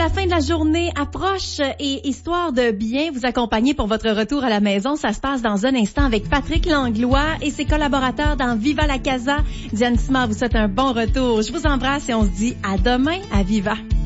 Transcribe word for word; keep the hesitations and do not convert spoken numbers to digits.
la fin de la journée approche et histoire de bien vous accompagner pour votre retour à la maison, ça se passe dans un instant avec Patrick Langlois et ses collaborateurs dans Viva la Casa. Diane Simard vous souhaite un bon retour. Je vous embrasse et on se dit à demain à Viva.